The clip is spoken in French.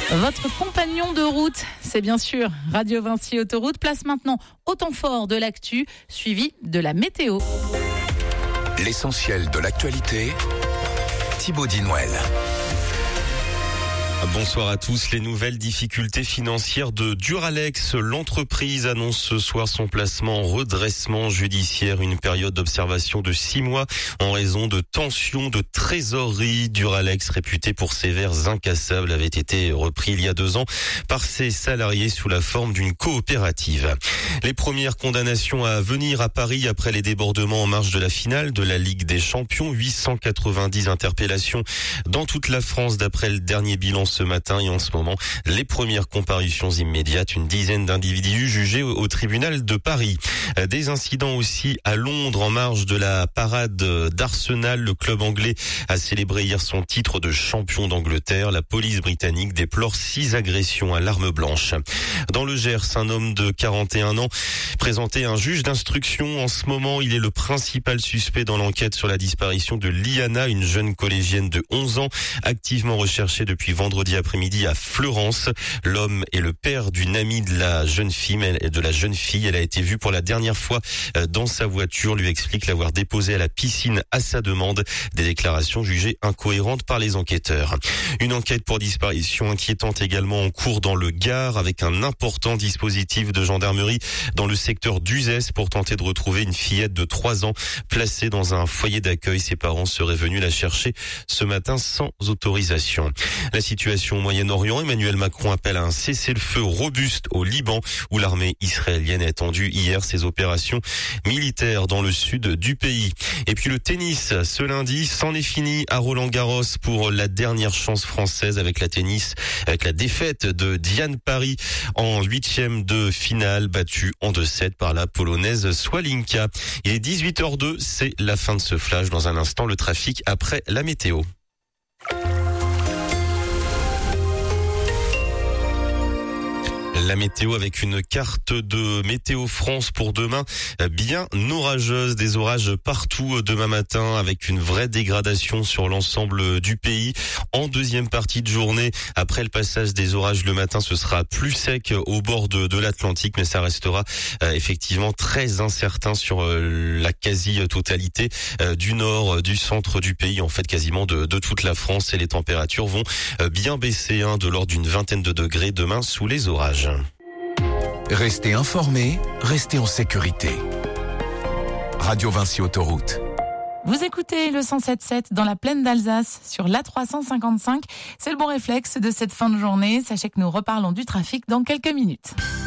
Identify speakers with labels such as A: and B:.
A: Votre compagnon de route, c'est bien sûr Radio Vinci Autoroute. Place maintenant au temps fort de l'actu, suivi de la météo.
B: L'essentiel de l'actualité, Thibaut Dinouel.
C: Bonsoir à tous. Les nouvelles difficultés financières de Duralex. L'entreprise annonce ce soir son placement en redressement judiciaire. Une période d'observation de 6 mois en raison de tensions de trésorerie. Duralex, réputé pour ses verres incassables, avait été repris il y a 2 ans par ses salariés sous la forme d'une coopérative. Les premières condamnations à venir à Paris après les débordements en marge de la finale de la Ligue des Champions. 890 interpellations dans toute la France d'après le dernier bilan ce matin, et en ce moment, les premières comparutions immédiates, une dizaine d'individus jugés au tribunal de Paris. Des incidents aussi à Londres en marge de la parade d'Arsenal. Le club anglais a célébré hier son titre de champion d'Angleterre. La police britannique déplore 6 agressions à l'arme blanche. Dans le Gers, un homme de 41 ans présenté à un juge d'instruction. En ce moment, il est le principal suspect dans l'enquête sur la disparition de Liana, une jeune collégienne de 11 ans, activement recherchée depuis vendredi après-midi à Fleurance. L'homme est le père d'une amie de la jeune fille. Elle a été vue pour la dernière fois dans sa voiture, lui explique l'avoir déposée à la piscine à sa demande. Des déclarations jugées incohérentes par les enquêteurs. Une enquête pour disparition inquiétante également en cours dans le Gard, avec un important dispositif de gendarmerie dans le secteur d'Uzès pour tenter de retrouver une fillette de 3 ans placée dans un foyer d'accueil. Ses parents seraient venus la chercher ce matin sans autorisation. La situation au Moyen-Orient, Emmanuel Macron appelle à un cessez-le-feu robuste au Liban, où l'armée israélienne a étendu hier ses opérations militaires dans le sud du pays. Et puis le tennis, ce lundi, c'en est fini à Roland-Garros pour la dernière chance française avec la défaite de Diane Paris en 8e de finale, battue en 2-7 par la polonaise Swalinka. Il est 18h02, c'est la fin de ce flash. Dans un instant, le trafic après la météo. La météo avec une carte de Météo France pour demain, bien orageuse, des orages partout demain matin avec une vraie dégradation sur l'ensemble du pays. En deuxième partie de journée, après le passage des orages le matin, ce sera plus sec au bord de l'Atlantique, mais ça restera effectivement très incertain sur la quasi-totalité du nord, du centre du pays, en fait quasiment de toute la France, et les températures vont bien baisser, de l'ordre d'une vingtaine de degrés demain sous les orages.
B: Restez informés, restez en sécurité. Radio Vinci Autoroute.
A: Vous écoutez le 107.7 dans la plaine d'Alsace sur l'A355. C'est le bon réflexe de cette fin de journée. Sachez que nous reparlons du trafic dans quelques minutes.